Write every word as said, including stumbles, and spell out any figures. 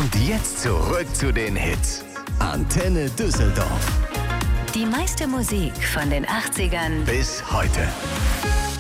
Und jetzt zurück zu den Hits. Antenne Düsseldorf. Die meiste Musik von den achtzigern Bis heute.